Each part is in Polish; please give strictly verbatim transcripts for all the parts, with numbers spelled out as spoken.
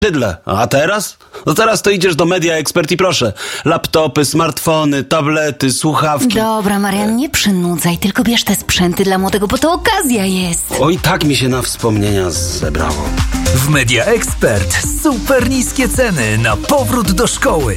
Bydle. A teraz? No teraz to idziesz do Media Expert i proszę. Laptopy, smartfony, tablety, słuchawki. Dobra, Marian, nie przynudzaj, tylko bierz te sprzęty dla młodego, bo to okazja jest. Oj, tak mi się na wspomnienia zebrało. W Media Expert super niskie ceny na powrót do szkoły.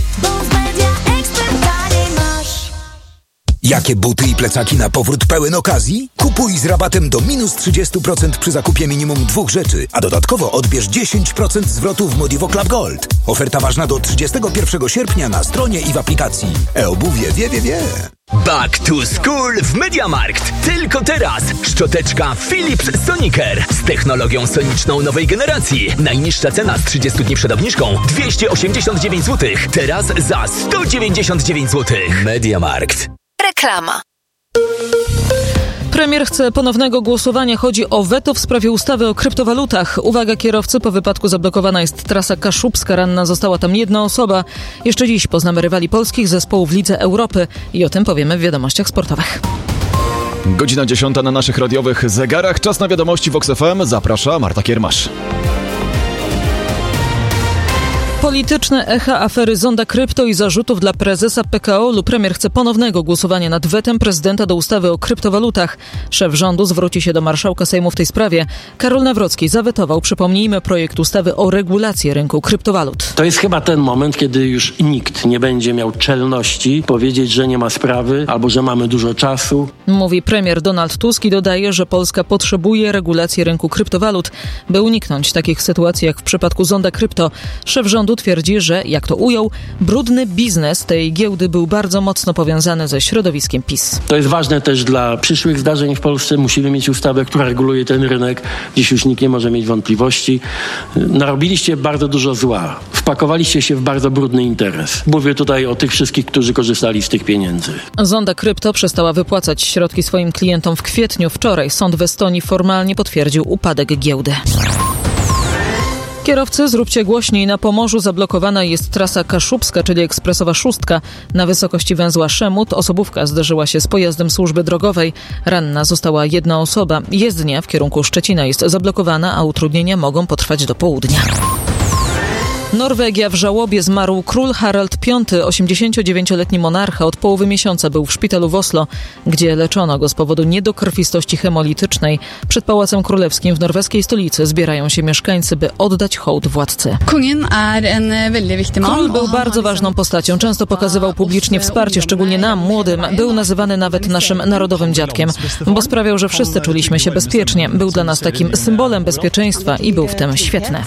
Jakie buty i plecaki na powrót pełen okazji? Kupuj z rabatem do minus trzydzieści procent przy zakupie minimum dwóch rzeczy, a dodatkowo odbierz dziesięć procent zwrotu w Modivo Club Gold. Oferta ważna do trzydziestego pierwszego sierpnia na stronie i w aplikacji. E-obuwie wie, wie, wie. Back to School w MediaMarkt. Tylko teraz. Szczoteczka Philips Sonicare z technologią soniczną nowej generacji. Najniższa cena z trzydziestu dni przed obniżką dwieście osiemdziesiąt dziewięć złotych. Teraz za sto dziewięćdziesiąt dziewięć złotych. MediaMarkt. Reklama. Premier chce ponownego głosowania. Chodzi o weto w sprawie ustawy o kryptowalutach. Uwaga kierowcy, po wypadku zablokowana jest trasa kaszubska. Ranna została tam jedna osoba. Jeszcze dziś poznamy rywali polskich zespołów w Lidze Europy i o tym powiemy w wiadomościach sportowych. Godzina dziesiąta na naszych radiowych zegarach. Czas na wiadomości Vox F M. Zaprasza Marta Kiermasz. Polityczne echa afery Zonda Krypto i zarzutów dla prezesa P K O. Premier chce ponownego głosowania nad wetem prezydenta do ustawy o kryptowalutach. Szef rządu zwróci się do marszałka Sejmu w tej sprawie. Karol Nawrocki zawetował, przypomnijmy, projekt ustawy o regulacji rynku kryptowalut. To jest chyba ten moment, kiedy już nikt nie będzie miał czelności powiedzieć, że nie ma sprawy albo że mamy dużo czasu. Mówi premier Donald Tusk i dodaje, że Polska potrzebuje regulacji rynku kryptowalut, by uniknąć takich sytuacji jak w przypadku Zonda Krypto. Szef rządu twierdzi, że, jak to ujął, brudny biznes tej giełdy był bardzo mocno powiązany ze środowiskiem PiS. To jest ważne też dla przyszłych zdarzeń w Polsce. Musimy mieć ustawę, która reguluje ten rynek. Dziś już nikt nie może mieć wątpliwości. Narobiliście bardzo dużo zła. Wpakowaliście się w bardzo brudny interes. Mówię tutaj o tych wszystkich, którzy korzystali z tych pieniędzy. Zonda Krypto przestała wypłacać środki swoim klientom w kwietniu. Wczoraj sąd w Estonii formalnie potwierdził upadek giełdy. Kierowcy, zróbcie głośniej. Na Pomorzu zablokowana jest trasa kaszubska, czyli ekspresowa szóstka. Na wysokości węzła Szemut osobówka zderzyła się z pojazdem służby drogowej. Ranna została jedna osoba. Jezdnia w kierunku Szczecina jest zablokowana, a utrudnienia mogą potrwać do południa. Norwegia. W żałobie zmarł król Harald Piąty. osiemdziesięciodziewięcioletni monarcha od połowy miesiąca był w szpitalu w Oslo, gdzie leczono go z powodu niedokrwistości hemolitycznej. Przed Pałacem Królewskim w norweskiej stolicy zbierają się mieszkańcy, by oddać hołd władcy. Król był bardzo ważną postacią. Często pokazywał publicznie wsparcie, szczególnie nam, młodym. Był nazywany nawet naszym narodowym dziadkiem, bo sprawiał, że wszyscy czuliśmy się bezpiecznie. Był dla nas takim symbolem bezpieczeństwa i był w tym świetny.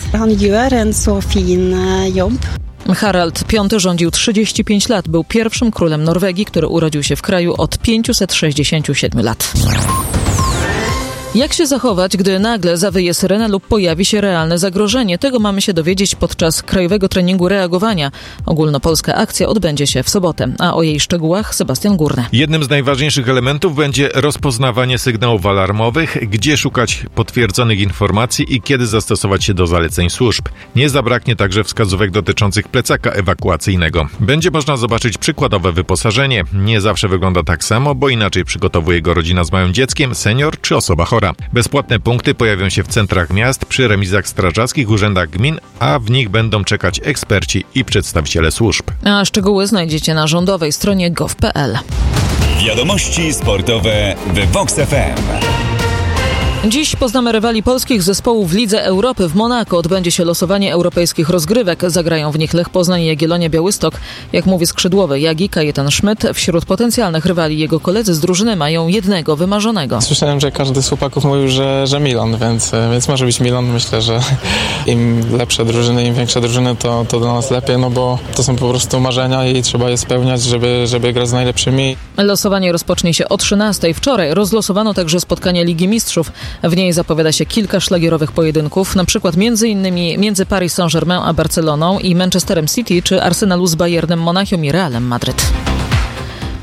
Harald Piąty rządził trzydzieści pięć lat. Był pierwszym królem Norwegii, który urodził się w kraju od pięćset sześćdziesięciu siedmiu lat. Jak się zachować, gdy nagle zawyje syrena lub pojawi się realne zagrożenie? Tego mamy się dowiedzieć podczas krajowego treningu reagowania. Ogólnopolska akcja odbędzie się w sobotę, a o jej szczegółach Sebastian Górny. Jednym z najważniejszych elementów będzie rozpoznawanie sygnałów alarmowych, gdzie szukać potwierdzonych informacji i kiedy zastosować się do zaleceń służb. Nie zabraknie także wskazówek dotyczących plecaka ewakuacyjnego. Będzie można zobaczyć przykładowe wyposażenie. Nie zawsze wygląda tak samo, bo inaczej przygotowuje go rodzina z małym dzieckiem, senior czy osoba chora. Bezpłatne punkty pojawią się w centrach miast, przy remizach strażackich, urzędach gmin, a w nich będą czekać eksperci i przedstawiciele służb. A szczegóły znajdziecie na rządowej stronie gov kropka p l. Wiadomości sportowe w Vox F M. Dziś poznamy rywali polskich zespołów w Lidze Europy. W Monako odbędzie się losowanie europejskich rozgrywek. Zagrają w nich Lech Poznań i Jagiellonia Białystok. Jak mówi skrzydłowy Jagi Kajetan Szmyt, wśród potencjalnych rywali jego koledzy z drużyny mają jednego wymarzonego. Słyszałem, że każdy z chłopaków mówił, że, że Milan, więc, więc może być Milan. Myślę, że im lepsze drużyny, im większe drużyny, to, to dla nas lepiej, no bo to są po prostu marzenia i trzeba je spełniać, żeby, żeby grać z najlepszymi. Losowanie rozpocznie się o trzynastej. Wczoraj rozlosowano także spotkanie Ligi Mistrzów. W niej zapowiada się kilka szlagierowych pojedynków, na przykład między innymi między Paris Saint-Germain a Barceloną i Manchesterem City, czy Arsenalu z Bayernem Monachium i Realem Madryt.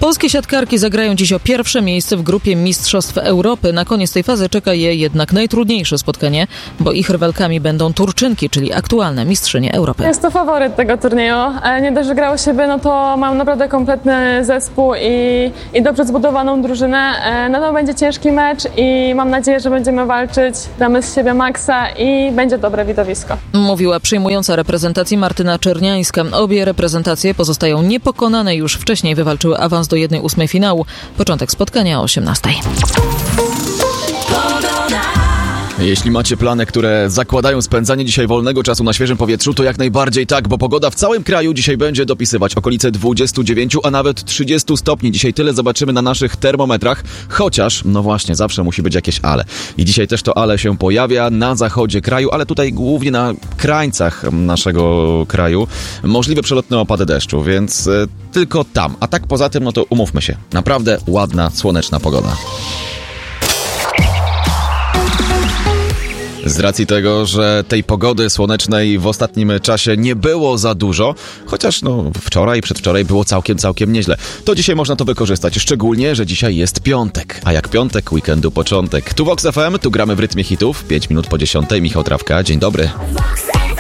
Polskie siatkarki zagrają dziś o pierwsze miejsce w grupie Mistrzostw Europy. Na koniec tej fazy czeka je jednak najtrudniejsze spotkanie, bo ich rywalkami będą Turczynki, czyli aktualne mistrzynie Europy. Jest to faworyt tego turnieju. Nie dość, że grało siebie, no to mam naprawdę kompletny zespół i, i dobrze zbudowaną drużynę. No to będzie ciężki mecz i mam nadzieję, że będziemy walczyć, damy z siebie maksa i będzie dobre widowisko. Mówiła przyjmująca reprezentacji Martyna Czerniańska. Obie reprezentacje pozostają niepokonane, już wcześniej wywalczyły awans do jednej ósmej finału. Początek spotkania o osiemnastej. Jeśli macie plany, które zakładają spędzanie dzisiaj wolnego czasu na świeżym powietrzu, to jak najbardziej tak, bo pogoda w całym kraju dzisiaj będzie dopisywać okolice dwudziestu dziewięciu, a nawet trzydziestu stopni. Dzisiaj tyle zobaczymy na naszych termometrach, chociaż, no właśnie, zawsze musi być jakieś ale. I dzisiaj też to ale się pojawia na zachodzie kraju, ale tutaj głównie na krańcach naszego kraju. Możliwe przelotne opady deszczu, więc y, tylko tam. A tak poza tym, no to umówmy się, naprawdę ładna, słoneczna pogoda. Z racji tego, że tej pogody słonecznej w ostatnim czasie nie było za dużo, chociaż no wczoraj i przedwczoraj było całkiem, całkiem nieźle, to dzisiaj można to wykorzystać, szczególnie, że dzisiaj jest piątek, a jak piątek, weekendu początek. Tu Vox F M, tu gramy w rytmie hitów, pięć minut po dziesiątej, Michał Trawka, dzień dobry.